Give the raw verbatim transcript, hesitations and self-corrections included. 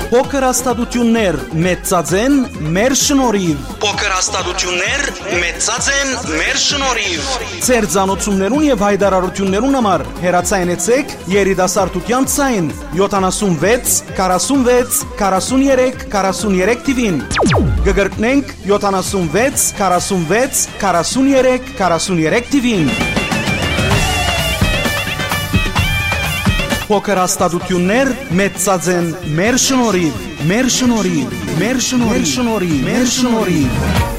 Փոքր հաստատություններ մեծածեն մեր շնորհիվ։ Փոքր հաստատություններ մեծածեն մեր շնորհիվ։ Ձեր ցանոթություններուն եւ հայտարարություններուն համար հեռացայնեցեք երիտասարդության ցայն յոթանասունվեց քառասունվեց քառասուներեք քառասուներեք տիվին։ Գգրտնենք յոթանասունվեց քառասունվեց քառասուներեք քառասուներեք տիվին։ Փոքր հաստատություններ մեծածեն մեր շնորհիվ, մեր շնորհիվ, մեր շնորհիվ, մեր շնորհիվ, մեր շնորհիվ։